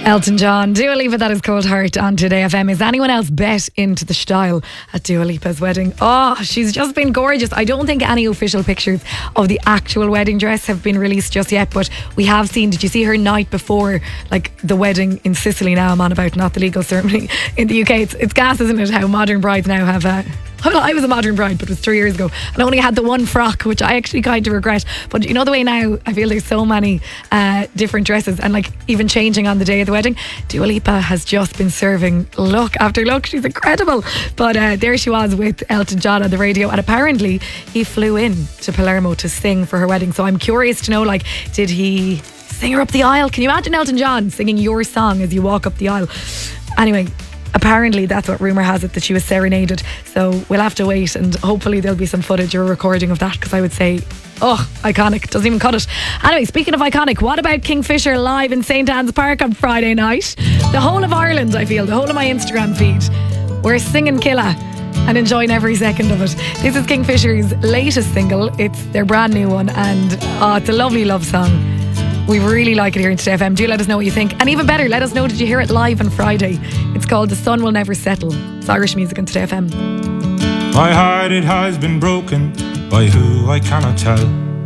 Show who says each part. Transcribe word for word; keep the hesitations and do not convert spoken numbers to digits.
Speaker 1: Elton John, Dua Lipa, that is Cold Heart on Today F M. Is anyone else bet into the style at Dua Lipa's wedding? Oh, she's just been gorgeous. I don't think any official pictures of the actual wedding dress have been released just yet, but we have seen, did you see her night before, like the wedding in Sicily now I'm on about, not the legal ceremony in the U K. It's, it's gas, isn't it, how modern brides now have uh, well, I was a modern bride, but it was three years ago, and I only had the one frock, which I actually kind of regret. But you know the way now, I feel there's so many uh, different dresses, and like even changing on the day of the wedding. Dua Lipa has just been serving look after look. She's incredible. But uh, there she was with Elton John on the radio, and apparently he flew in to Palermo to sing for her wedding. So I'm curious to know, like, did he sing her up the aisle? Can you imagine Elton John singing your song as you walk up the aisle? Anyway, apparently that's what rumour has it, that she was serenaded. So we'll have to wait, and hopefully there'll be some footage or recording of that, because I would say, oh, iconic. Doesn't even cut it. Anyway, speaking of iconic, what about Kingfisher live in Saint Anne's Park on Friday night? The whole of Ireland, I feel, the whole of my Instagram feed, we're singing Killa and enjoying every second of it. This is Kingfisher's latest single. It's their brand new one, and oh, it's a lovely love song. We really like it here in Today F M. Do let us know what you think. And even better, let us know, did you hear it live on Friday? It's called The Sun Will Never Settle. It's Irish music on Today F M.
Speaker 2: My heart, it has been broken by who I cannot tell.